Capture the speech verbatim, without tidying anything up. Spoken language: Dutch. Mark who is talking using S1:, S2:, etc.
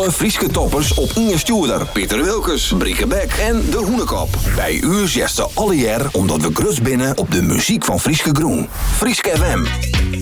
S1: alle Frieske toppers op Inge Stuurder, Pieter Wilkes, Brieke Beck en De Hoenekop. Bij u zegt ze alle jaar omdat we grutst binnen op de muziek van Frieske Groen. Frieske F M.